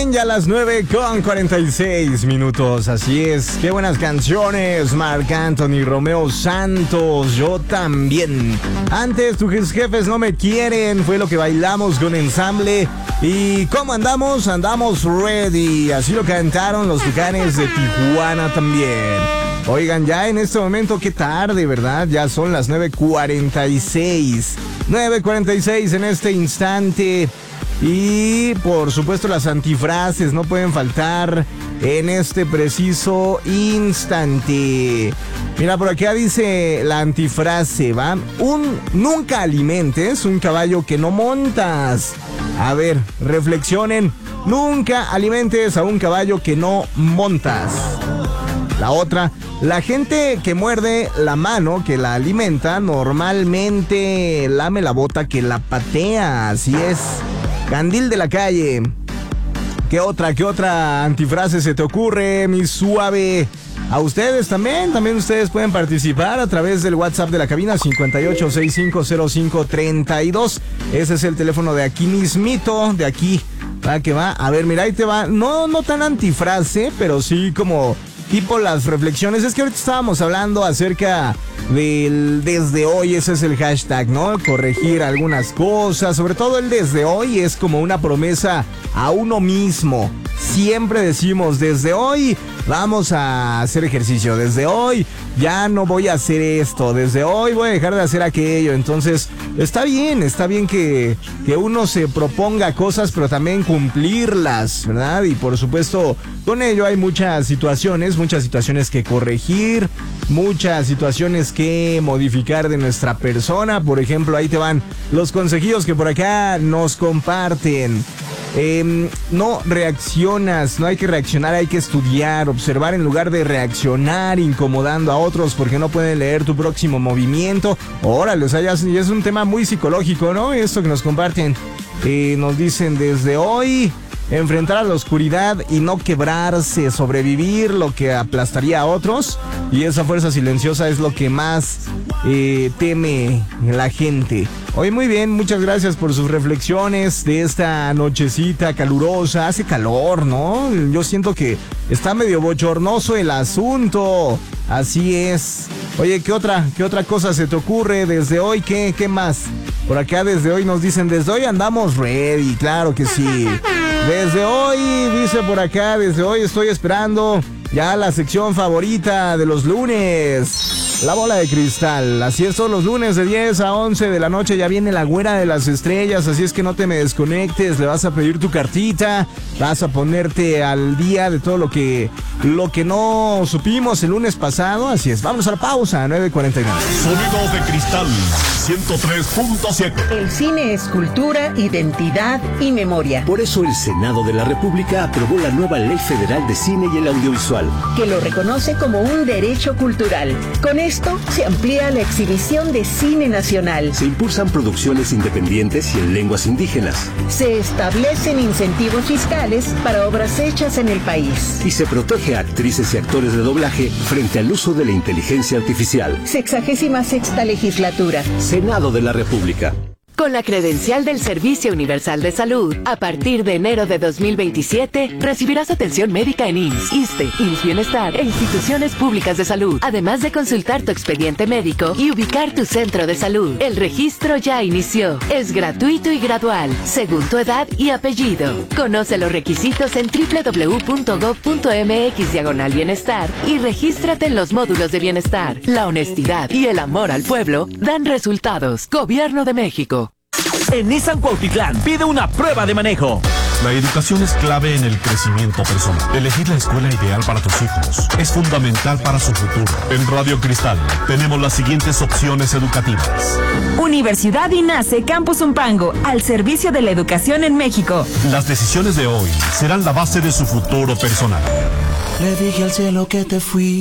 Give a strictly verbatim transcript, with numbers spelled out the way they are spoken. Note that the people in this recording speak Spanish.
bien, ya las nueve con cuarenta y seis minutos, así es, qué buenas canciones, Marc Anthony, Romeo Santos, Yo También. Antes, tus jefes no me quieren, fue lo que bailamos con Ensamble. ¿Y cómo andamos? Andamos ready, así lo cantaron los Tucanes de Tijuana también. Oigan, ya en este momento, qué tarde, ¿verdad? Ya son las nueve cuarenta y seis. nueve cuarenta y seis en este instante. Y por supuesto las antifrases no pueden faltar en este preciso instante. Mira, por acá dice la antifrase, ¿va? Un, nunca alimentes un caballo que no montas. A ver, reflexionen. Nunca alimentes a un caballo que no montas. La otra, la gente que muerde la mano que la alimenta normalmente lame la bota que la patea. Así es. Candil de la calle. ¿Qué otra, qué otra antifrase se te ocurre, mi suave? A ustedes también, también ustedes pueden participar a través del WhatsApp de la cabina cincuenta y ocho sesenta y cinco cero cinco treinta y dos. Ese es el teléfono de aquí mismito, de aquí. Va que va. A ver, mira, ahí te va. No, no tan antifrase, pero sí como tipo las reflexiones. Es que ahorita estábamos hablando acerca del desde hoy, ese es el hashtag, ¿no? Corregir algunas cosas, sobre todo el desde hoy es como una promesa a uno mismo. Siempre decimos, desde hoy vamos a hacer ejercicio, desde hoy ya no voy a hacer esto, desde hoy voy a dejar de hacer aquello. Entonces, está bien, está bien que, que uno se proponga cosas, pero también cumplirlas, ¿verdad? Y por supuesto, con ello hay muchas situaciones, muchas situaciones que corregir, muchas situaciones que modificar de nuestra persona. Por ejemplo, ahí te van los consejillos que por acá nos comparten. Eh, no reaccionas, no hay que reaccionar, hay que estudiar, observar en lugar de reaccionar incomodando a otros porque no pueden leer tu próximo movimiento. Órale, o sea, ya es, ya es un tema muy psicológico, ¿no? Esto que nos comparten, eh, nos dicen desde hoy, enfrentar a la oscuridad y no quebrarse, sobrevivir lo que aplastaría a otros, y esa fuerza silenciosa es lo que más eh, teme la gente. Hoy muy bien, muchas gracias por sus reflexiones de esta nochecita calurosa. Hace calor, ¿no? Yo siento que está medio bochornoso el asunto. Así es. Oye, ¿qué otra, qué otra cosa se te ocurre desde hoy? ¿Qué, qué más? Por acá desde hoy nos dicen, desde hoy andamos ready, claro que sí. Desde hoy, dice por acá, desde hoy estoy esperando ya la sección favorita de los lunes. La bola de cristal, así es, todos los lunes de diez a once de la noche ya viene la güera de las estrellas, así es que no te me desconectes, le vas a pedir tu cartita, vas a ponerte al día de todo lo que lo que no supimos el lunes pasado, así es, vamos a la pausa, nueve cuarenta y nueve. Sonidos de Cristal, ciento tres punto siete. El cine es cultura, identidad y memoria. Por eso el Senado de la República aprobó la nueva Ley Federal de Cine y el Audiovisual, que lo reconoce como un derecho cultural. Con esto se amplía la exhibición de cine nacional. Se impulsan producciones independientes y en lenguas indígenas. Se establecen incentivos fiscales para obras hechas en el país. Y se protege a actrices y actores de doblaje frente al uso de la inteligencia artificial. Sexagésima sexta legislatura. Senado de la República. Con la credencial del Servicio Universal de Salud, a partir de enero de dos mil veintisiete, recibirás atención médica en I M S S, ISSSTE, I M S S Bienestar e instituciones públicas de salud, además de consultar tu expediente médico y ubicar tu centro de salud. El registro ya inició. Es gratuito y gradual, según tu edad y apellido. Conoce los requisitos en doble u doble u doble u punto gob punto eme equis diagonal bienestar y regístrate en los módulos de bienestar. La honestidad y el amor al pueblo dan resultados. Gobierno de México. En Nissan Cuautitlán pide una prueba de manejo. La educación es clave en el crecimiento personal. Elegir la escuela ideal para tus hijos es fundamental para su futuro. En Radio Cristal tenemos las siguientes opciones educativas. Universidad INACE Campus Umpango, al servicio de la educación en México. Las decisiones de hoy serán la base de su futuro personal. Le dije al cielo que te fui.